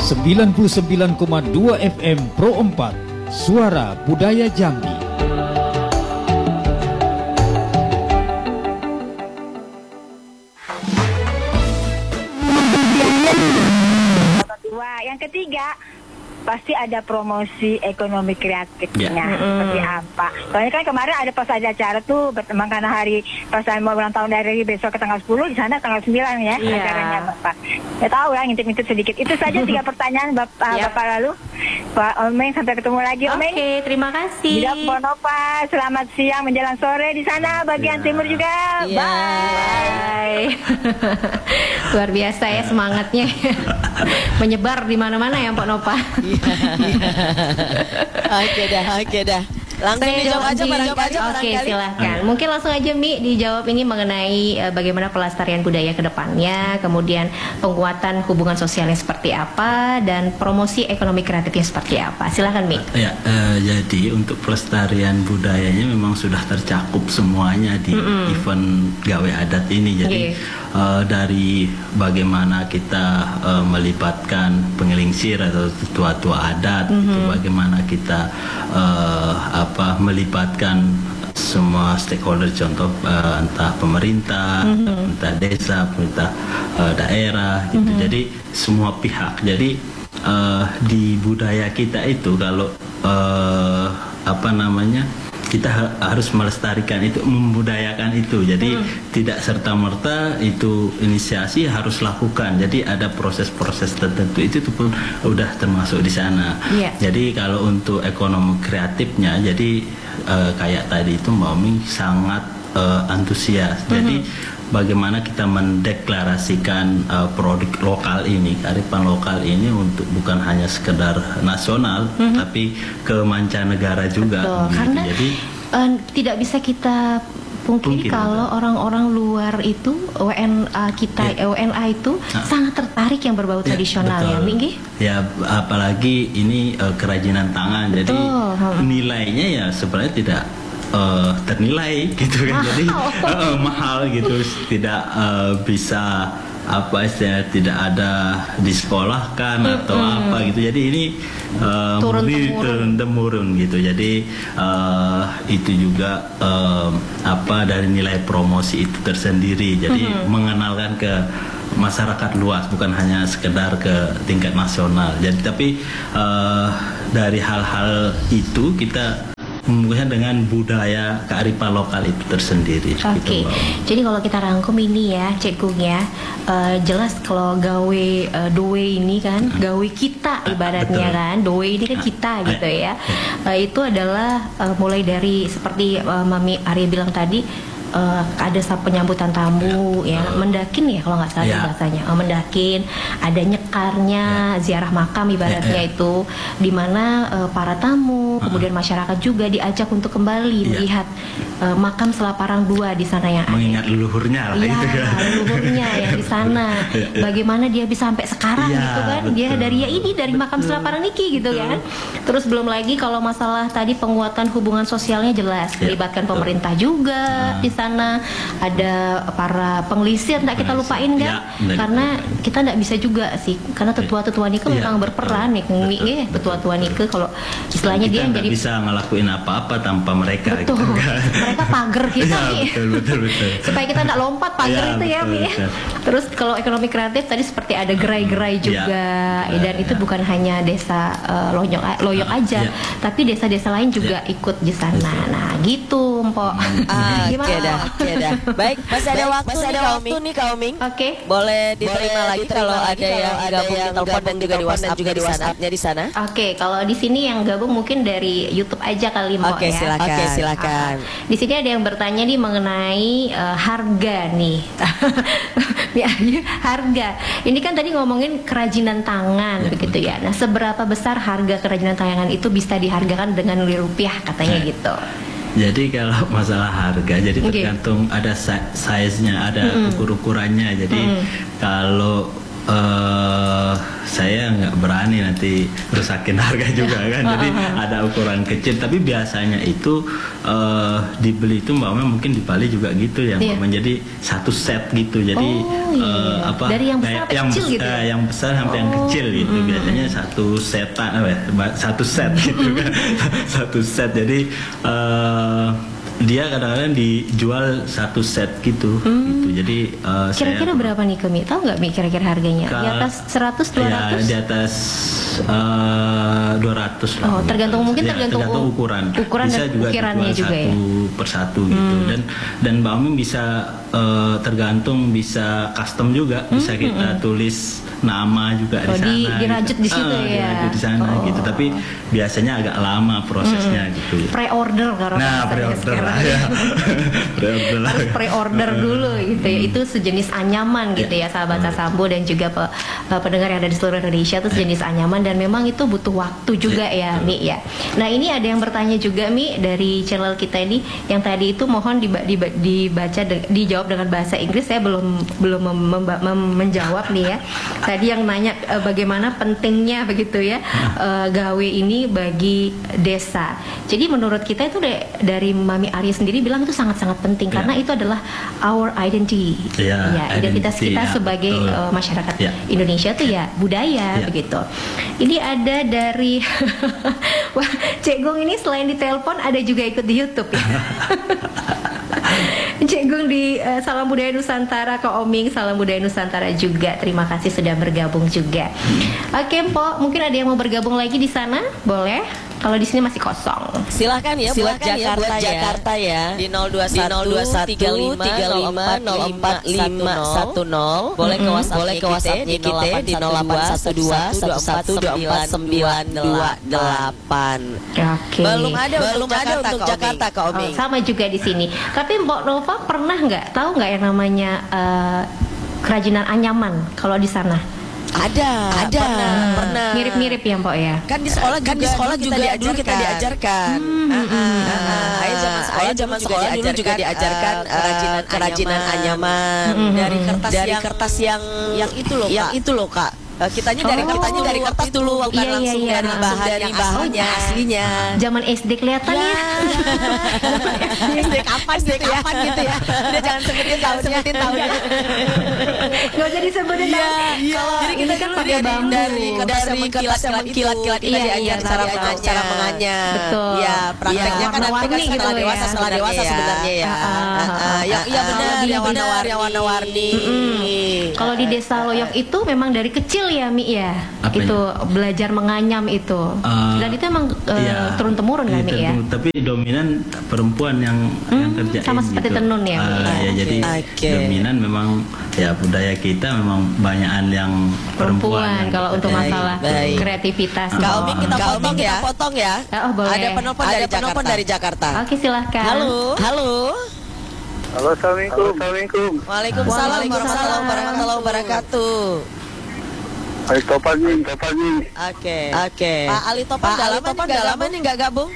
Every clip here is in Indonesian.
99,2 FM Pro 4, Suara Budaya Jambi. Yang ketiga, pasti ada promosi ekonomi kreatifnya seperti apa. Soalnya kan kemarin ada pas ada acara tuh berteman karena hari pas saya mau ulang tahun dari besok ke tanggal 10, di sana tanggal 9 ya acaranya Bapak. Ya tahu ya ngintip-ngintip sedikit. Itu saja 3 pertanyaan Bapak lalu. Pak Omeng, sampai ketemu lagi Omeng. Oke, terima kasih. Tidak Bonopa, selamat siang menjelang sore di sana bagian timur juga. Bye. Luar biasa ya semangatnya. Menyebar di mana-mana ya Pak Nopa. Oke dah. Langsung dijawab aja barangkali. Oke, silahkan. Mungkin langsung aja Mi dijawab ini mengenai bagaimana pelestarian budaya ke depannya, kemudian penguatan hubungan sosialnya seperti apa, dan promosi ekonomi kreatifnya seperti apa. Silahkan Mi. Ya, jadi untuk pelestarian budayanya memang sudah tercakup semuanya di event gawe adat ini. Jadi dari bagaimana kita melibatkan pengelingsir atau tua-tua adat, itu bagaimana kita melibatkan semua stakeholder, contoh entah pemerintah, entah desa, pemerintah daerah, gitu. Jadi semua pihak. Jadi di budaya kita itu kalau kita harus melestarikan itu, membudayakan itu. Jadi tidak serta-merta itu inisiasi harus lakukan. Jadi ada proses-proses tertentu itu pun udah termasuk di sana. Jadi kalau untuk ekonomi kreatifnya, jadi kayak tadi itu Mbak Oming sangat antusias. Jadi bagaimana kita mendeklarasikan produk lokal ini, kearifan lokal ini untuk bukan hanya sekedar nasional, tapi ke mancanegara juga. Betul, karena jadi tidak bisa kita pungkiri kalau orang-orang luar itu WNA itu sangat tertarik yang berbau tradisional ya, Minggi? Ya, apalagi ini kerajinan tangan. Jadi nilainya ya sebenarnya tidak ternilai gitu kan, jadi mahal gitu, tidak bisa tidak ada disekolahkan atau apa gitu. Jadi ini turun temurun gitu. Jadi itu juga dari nilai promosi itu tersendiri. Jadi mengenalkan ke masyarakat luas, bukan hanya sekedar ke tingkat nasional. Jadi tapi dari hal-hal itu kita membuatnya dengan budaya kearifan lokal itu tersendiri. Oke. Jadi kalau kita rangkum ini ya, Cek Gung ya, jelas kalau gawe doe ini kan, gawe kita ibaratnya kan, doe ini kan kita gitu ya. Itu adalah mulai dari seperti Mami Arya bilang tadi. Ada penyambutan tamu ya, mendakin ya kalau nggak salah bahasanya, mendakin, ada nyekarnya, ziarah makam ibaratnya itu, dimana para tamu kemudian masyarakat juga diajak untuk kembali melihat makam Selaparang II di sana yang mengingat leluhurnya lah itu kan, leluhurnya yang di sana, bagaimana dia bisa sampai sekarang gitu kan, dia dari makam Selaparang Niki gitu kan. Terus belum lagi kalau masalah tadi penguatan hubungan sosialnya jelas, melibatkan pemerintah juga di sana, ada para pengelisir, tidak kita lupain kan, karena kita tidak bisa juga sih, karena tetua-tetua Nike memang berperan nih, tetua-tua Nike kalau istilahnya dia jadi bisa ngelakuin apa-apa tanpa mereka. Betul. Gitu kan. Mereka pagar kita nih, betul. Supaya kita tidak lompat pagar itu ya, Mi. Terus kalau ekonomi kreatif tadi seperti ada gerai-gerai juga, dan itu bukan hanya desa Loyok aja, tapi desa-desa lain juga ikut di sana. Nah, gitu, Mpok. Gimana? Oke dah. Baik, masih ada waktu nih Kak Oming. Oke. Boleh diterima lagi kalau ada yang gabung di telepon dan juga di WhatsApp-nya di sana. Oke, kalau di sini yang gabung mungkin dari YouTube aja kali Mpok ya. Oke, silakan. Di sini ada yang bertanya nih mengenai harga nih. Harga. Ini kan tadi ngomongin kerajinan tangan begitu ya. Nah, seberapa besar harga kerajinan tangan itu bisa dihargakan dengan nilai rupiah katanya gitu. Jadi kalau masalah harga, jadi tergantung ada size-nya, ada ukur-ukurannya. Jadi kalau saya nggak berani nanti rusakin harga juga kan. Jadi ada ukuran kecil. Tapi biasanya itu dibeli itu Mbak Mel mungkin di Bali juga gitu ya, menjadi satu set gitu. Jadi dari yang besar yang kecil gitu ya? yang besar sampai yang kecil gitu. Biasanya satu set gitu kan. Satu set. Jadi dia kadang-kadang dijual satu set gitu. Jadi kira-kira berapa nih Kemi? Tahu nggak Mi kira-kira harganya? Di atas 100, 200? Ya, di atas 200 lah. Oh, tergantung mungkin tergantung ukuran. Ukuran bisa dan juga ukirannya juga ya. Satu persatu gitu. Dan Mbak Umi bisa tergantung, bisa custom juga, bisa kita tulis nama juga di sana. Dirajut gitu. di situ ya. Dirajut di sana gitu. Tapi biasanya agak lama prosesnya gitu. Pre-order kalau pre-order lah ya. Harus pre-order dulu gitu ya. Itu sejenis anyaman gitu ya, sahabat Sasambo dan juga pendengar yang ada di seluruh Indonesia, itu sejenis anyaman dan memang itu butuh waktu juga ya Mi ya. Nah ini ada yang bertanya juga Mi dari channel kita ini, yang tadi itu mohon dijawab dengan bahasa Inggris. Saya belum menjawab nih ya. Tadi yang nanya bagaimana pentingnya begitu ya gawe ini bagi desa. Jadi menurut kita itu dari Mami Arya sendiri bilang itu sangat-sangat penting karena itu adalah our identity. Identitas kita sebagai masyarakat Indonesia tuh ya budaya begitu. Ini ada dari wah, Cek Gung ini selain di telepon ada juga ikut di YouTube ya. Cek Gung di Salam Budaya Nusantara, Kak Oming Salam Budaya Nusantara juga. Terima kasih sudah bergabung juga. Oke, Mpok, mungkin ada yang mau bergabung lagi di sana? Boleh. Kalau di sini masih kosong. Silahkan ya buat Jakarta ya. Di 021 35 04 5510. Boleh ke WhatsApp-nya kita di 0812 1124 928. Oke. Belum ada untuk Jakarta Kak Oming. Sama juga di sini. Tapi Mbok Nova pernah tahu nggak yang namanya kerajinan anyaman kalau di sana? Ada. Pernah. Mirip-mirip ya, Mbok ya. Kan di sekolah juga dulu kita diajarkan. Ayah zaman sekolah dulu juga diajarkan kerajinan anyaman dari kertas yang itu loh Kak. Kitanya dari kertas dulu, bukan langsung dari bahan yang aslinya. Zaman SD kelihatan ya. SD kapan gitu ya. Udah jangan sebutin tahunnya. Gak usah disebutin tahun. Jadi kita kan pakai bambu dari kertas yang mengkilat-kilat kita diajar cara menganyam. Betul. Ya, prakteknya kan nanti kan setelah dewasa sebenarnya ya. Iya benar, yang warna-warni. Kalau di Desa Loyok itu memang dari kecil ya Mi ya. Apanya? Itu belajar menganyam itu. Dan itu emang turun temurun kan Mi ya. Tapi dominan perempuan yang kerjain sama seperti gitu. tenun ya. Ya jadi dominan memang ya budaya kita memang banyakan yang perempuan. Kalau untuk masalah kreativitas. Kak Oming kita potong ya. Oh, boleh. Ada penelpon dari Jakarta. Oke, silahkan. Halo. Halo, Assalamualaikum. Waalaikumsalam warahmatullahi wabarakatuh. Ali Topan nih. Oke. Pak Ali Topan udah lama nih nggak gabung?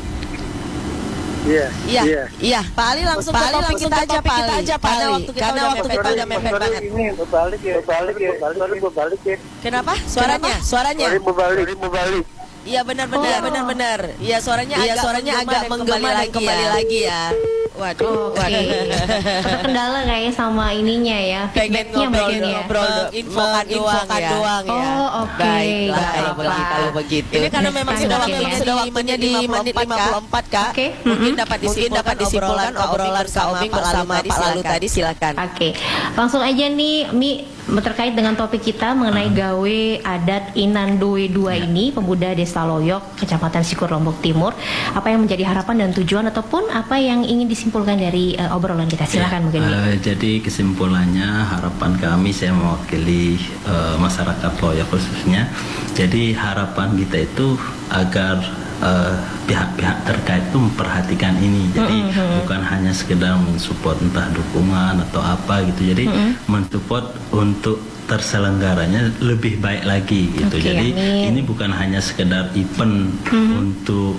Iya. Pak Ali langsung ke topik kita aja Pak Ali. Karena waktu kita udah mepet banget. Ini berbalik ya. Kenapa? Suaranya? Berbalik. Iya benar. Iya suaranya agak menggema kembali lagi ya. Waduh. Ada kendala kayaknya sama ininya ya. Pengen ngobrol infokan doang ya. Oh, oke. Baik kalau begitu. Ini karena memang sudah waktunya di menit 54 Kak. Oke. Mungkin dapat disimpulkan obrolan Kak Oming bersama Pak Lalu tadi, silakan. Oke. Langsung aja nih Mi, terkait dengan topik kita mengenai gawe adat Inan Doe 2 ini, pemuda Desa Loyok, Kecamatan Sikur, Lombok Timur. Apa yang menjadi harapan dan tujuan ataupun apa yang ingin disimpulkan dari obrolan kita? Silakan mungkin. Jadi kesimpulannya harapan kami, saya mewakili masyarakat Loyok khususnya. Jadi harapan kita itu agar pihak-pihak terkait itu memperhatikan ini. Jadi bukan hanya sekedar mensupport entah dukungan atau apa gitu. Jadi mensupport untuk terselenggaranya lebih baik lagi gitu. Jadi ini bukan hanya sekedar event untuk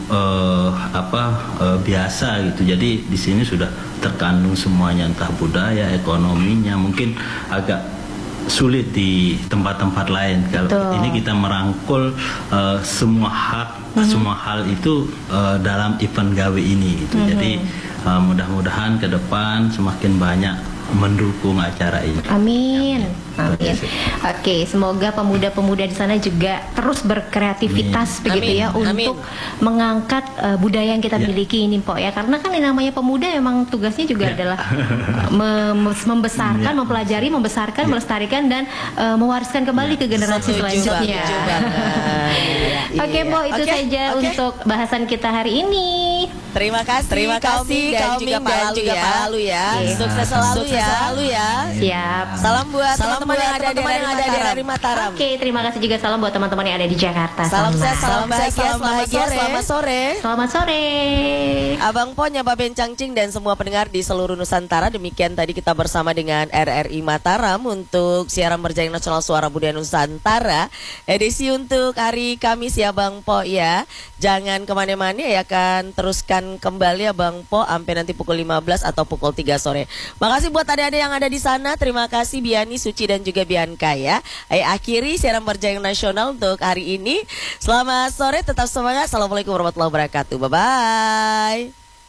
biasa gitu. Jadi di sini sudah terkandung semuanya, entah budaya, ekonominya, mungkin agak sulit di tempat-tempat lain. Kalau ini kita merangkul semua hal itu dalam event gawe ini gitu. Jadi mudah-mudahan ke depan semakin banyak mendukung acara ini. Amin. Amin. Oke, semoga pemuda-pemuda di sana juga terus berkreativitas begitu ya untuk mengangkat budaya yang kita miliki ini, Pok ya. Karena kan yang namanya pemuda memang tugasnya juga adalah membesarkan, mempelajari, membesarkan, melestarikan dan mewariskan kembali ke generasi selanjutnya. Oke, Pok, itu saja untuk bahasan kita hari ini. Terima kasih kaum dan juga Pak Lalu ya. Sukses selalu ya. Siap. Salam buat teman-teman yang ada dari Mataram. Oke, terima kasih juga salam buat teman-teman yang ada di Jakarta. Salam bahagia, selamat sore. Selamat sore. Abang Po, Nyaba Bencangcing dan semua pendengar di seluruh Nusantara. Demikian tadi kita bersama dengan RRI Mataram untuk siaran berjaring nasional Suara Budaya Nusantara edisi untuk hari Kamis ya Bang Po ya. Jangan kemana-mana ya, akan teruskan kembali ya Bang Po sampai nanti pukul 15 atau pukul 3 sore. Makasih buat adik-adik yang ada di sana. Terima kasih Biani, Suci dan juga Bianca ya. Ayo akhiri siaran berjaring nasional untuk hari ini. Selamat sore, tetap semangat. Assalamualaikum warahmatullahi wabarakatuh. Bye-bye.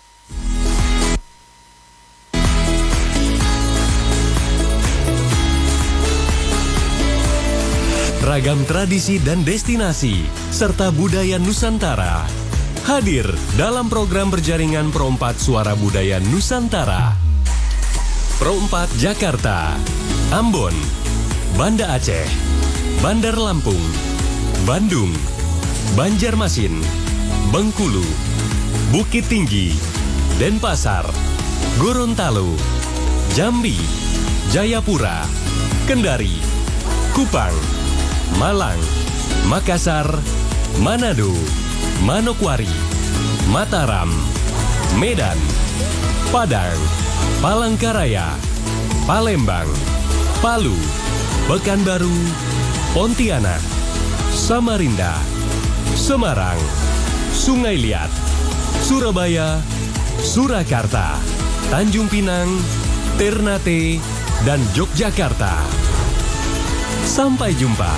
Ragam tradisi dan destinasi serta budaya Nusantara hadir dalam program berjaringan Pro 4 Suara Budaya Nusantara. Pro 4 Jakarta, Ambon, Banda Aceh, Bandar Lampung, Bandung, Banjarmasin, Bengkulu, Bukit Tinggi, Denpasar, Gorontalo, Jambi, Jayapura, Kendari, Kupang, Malang, Makassar, Manado, Manokwari, Mataram, Medan, Padang, Palangkaraya, Palembang, Palu, Pekanbaru, Pontianak, Samarinda, Semarang, Sungai Liat, Surabaya, Surakarta, Tanjung Pinang, Ternate, dan Yogyakarta. Sampai jumpa.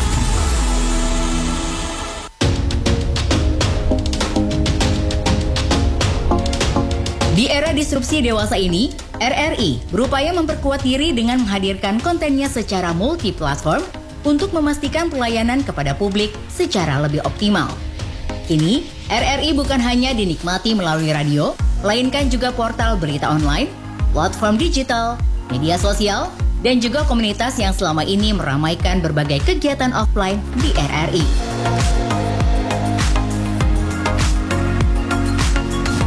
Di era disrupsi dewasa ini, RRI berupaya memperkuat diri dengan menghadirkan kontennya secara multi-platform untuk memastikan pelayanan kepada publik secara lebih optimal. Kini, RRI bukan hanya dinikmati melalui radio, melainkan juga portal berita online, platform digital, media sosial, dan juga komunitas yang selama ini meramaikan berbagai kegiatan offline di RRI.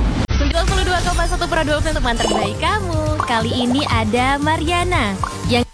Satu Pro 2 untuk teman terbaik kamu. Kali ini ada Mariana yang